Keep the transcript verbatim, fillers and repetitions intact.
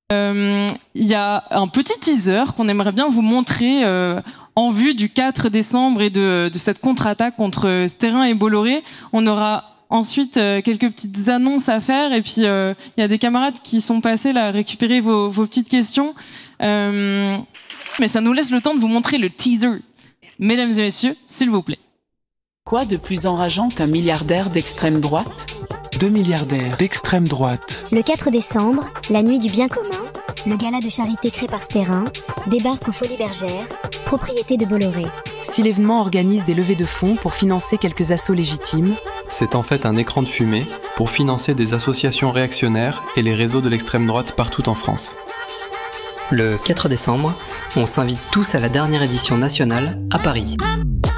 Euh, Il y a un petit teaser qu'on aimerait bien vous montrer euh, en vue du quatre décembre et de, de cette contre-attaque contre Sterrin et Bolloré. On aura ensuite euh, quelques petites annonces à faire et puis il euh, y a des camarades qui sont passés là récupérer vos, vos petites questions. Euh, mais ça nous laisse le temps de vous montrer le teaser. Mesdames et messieurs, s'il vous plaît. Quoi de plus enrageant qu'un milliardaire d'extrême droite ? Deux milliardaires d'extrême droite. Le quatre décembre, la nuit du bien commun, le gala de charité créé par Sterrin débarque aux Folies Bergères, propriété de Bolloré. Si l'événement organise des levées de fonds pour financer quelques assauts légitimes, c'est en fait un écran de fumée pour financer des associations réactionnaires et les réseaux de l'extrême droite partout en France. Le quatre décembre, on s'invite tous à la dernière édition nationale à Paris.